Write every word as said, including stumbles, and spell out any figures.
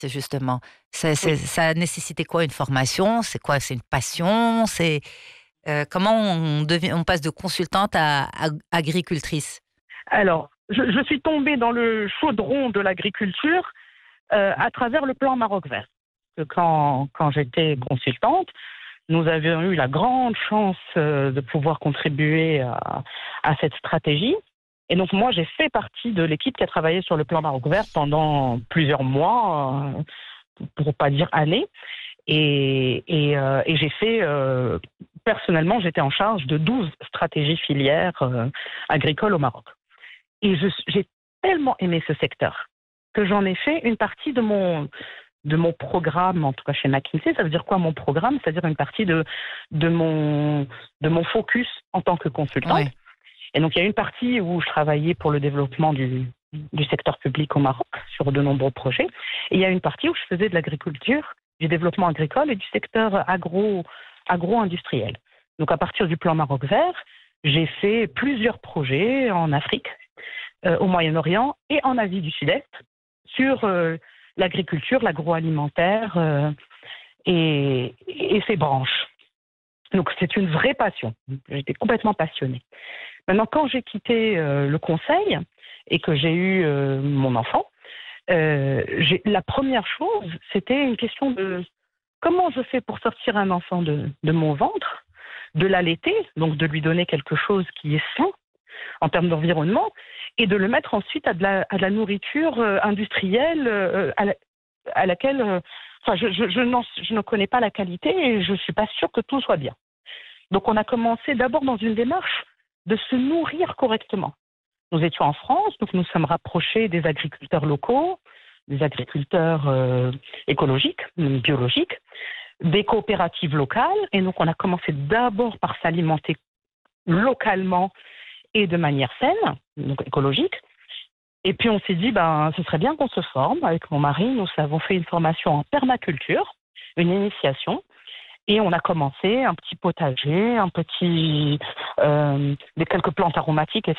C'est justement. C'est, c'est, Oui. ça a nécessité quoi? Une formation? C'est quoi? C'est une passion? C'est euh, comment on devient, on passe de consultante à, à agricultrice? Alors, je, je suis tombée dans le chaudron de l'agriculture euh, à travers le plan Maroc Vert. Quand, quand j'étais consultante, nous avions eu la grande chance euh, de pouvoir contribuer à, à cette stratégie. Et donc moi, j'ai fait partie de l'équipe qui a travaillé sur le plan Maroc Vert pendant plusieurs mois, euh, pour ne pas dire années. Et, et, euh, et j'ai fait, euh, personnellement, j'étais en charge de douze stratégies filières euh, agricoles au Maroc. Et je, j'ai tellement aimé ce secteur que j'en ai fait une partie de mon, de mon programme, en tout cas chez McKinsey. Ça veut dire quoi mon programme? C'est-à-dire une partie de, de, mon, de mon focus en tant que consultante. Ouais. Et donc il y a une partie où je travaillais pour le développement du, du secteur public au Maroc sur de nombreux projets. Et il y a une partie où je faisais de l'agriculture, du développement agricole et du secteur agro, agro-industriel. Donc à partir du plan Maroc Vert, j'ai fait plusieurs projets en Afrique, euh, au Moyen-Orient et en Asie du Sud-Est sur euh, l'agriculture, l'agroalimentaire euh, et, et ses branches. Donc c'est une vraie passion. J'étais complètement passionnée. Maintenant, quand j'ai quitté euh, le conseil et que j'ai eu euh, mon enfant, euh, j'ai, la première chose, c'était une question de comment je fais pour sortir un enfant de, de mon ventre, de l'allaiter, donc de lui donner quelque chose qui est sain en termes d'environnement, et de le mettre ensuite à de la, à de la nourriture euh, industrielle euh, à, la, à laquelle, euh, enfin, je, je, je, n'en, je ne connais pas la qualité et je ne suis pas sûre que tout soit bien. Donc, on a commencé d'abord dans une démarche de se nourrir correctement. Nous étions en France, donc nous sommes rapprochés des agriculteurs locaux, des agriculteurs euh, écologiques, biologiques, des coopératives locales, et donc on a commencé d'abord par s'alimenter localement et de manière saine, donc écologique. Et puis on s'est dit, ben, ce serait bien qu'on se forme. Avec mon mari, nous avons fait une formation en permaculture, une initiation, et on a commencé un petit potager, un petit, euh, des quelques plantes aromatiques,